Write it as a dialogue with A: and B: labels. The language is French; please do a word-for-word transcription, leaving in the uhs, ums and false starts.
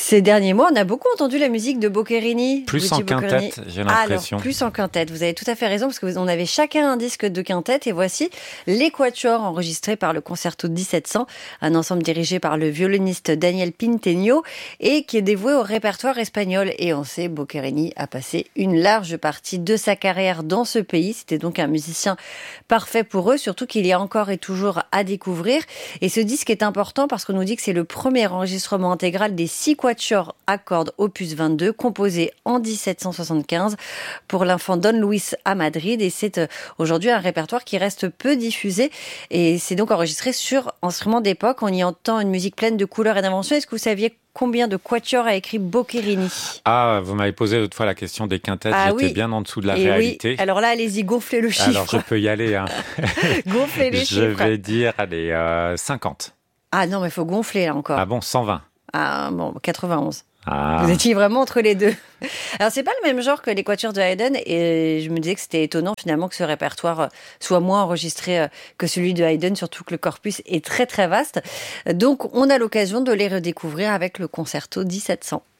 A: Ces derniers mois, on a beaucoup entendu la musique de Boccherini.
B: Plus
A: Luigi
B: en
A: Boccherini.
B: quintette, j'ai l'impression.
A: Alors, plus en quintette. Vous avez tout à fait raison, parce qu'on avait chacun un disque de quintette. Et voici les quatuors enregistrés par le Concerto dix-sept cents, un ensemble dirigé par le violoniste Daniel Pinteño et qui est dévoué au répertoire espagnol. Et on sait, Boccherini a passé une large partie de sa carrière dans ce pays. C'était donc un musicien parfait pour eux, surtout qu'il y a encore et toujours à découvrir. Et ce disque est important parce qu'on nous dit que c'est le premier enregistrement intégral des six quatuors à cordes opus vingt-deux, composé en dix-sept cent soixante-quinze pour l'infant Don Luis à Madrid. Et c'est aujourd'hui un répertoire qui reste peu diffusé. Et c'est donc enregistré sur instruments d'époque. On y entend une musique pleine de couleurs et d'inventions. Est-ce que vous saviez combien de quatuors a écrit Boccherini?
B: Ah, vous m'avez posé l'autre fois la question des quintettes.
A: Ah,
B: J'étais
A: oui.
B: bien en dessous de la
A: Et
B: réalité.
A: Oui. Alors là, allez-y, gonflez le chiffre.
B: Alors, je peux y aller. Hein.
A: Gonflez les
B: je
A: chiffres.
B: Je vais dire, allez, euh, cinquante.
A: Ah non, mais il faut gonfler là encore.
B: Ah bon, cent vingt.
A: Ah bon, quatre-vingt-onze.
B: Ah.
A: Vous étiez vraiment entre les deux. Alors, c'est pas le même genre que les quatuors de Haydn, et je me disais que c'était étonnant finalement que ce répertoire soit moins enregistré que celui de Haydn, surtout que le corpus est très très vaste. Donc, on a l'occasion de les redécouvrir avec le Concerto dix-sept cents.